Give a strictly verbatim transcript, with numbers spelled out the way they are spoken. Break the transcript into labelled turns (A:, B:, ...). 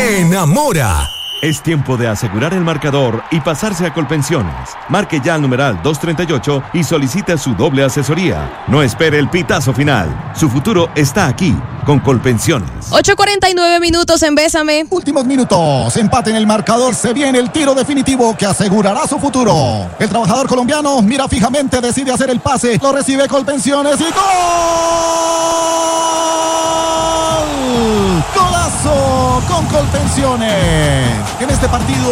A: enamora.
B: Es tiempo de asegurar el marcador y pasarse a Colpensiones. Marque ya al numeral doscientos treinta y ocho y solicite su doble asesoría. No espere el pitazo final. Su futuro está aquí, con Colpensiones.
C: ocho cuarenta y nueve minutos en Bésame.
D: Últimos minutos. Empate en el marcador. Se viene el tiro definitivo que asegurará su futuro. El trabajador colombiano mira fijamente, decide hacer el pase. Lo recibe Colpensiones y ¡gol! ¡Golazo con Colpensiones! En este partido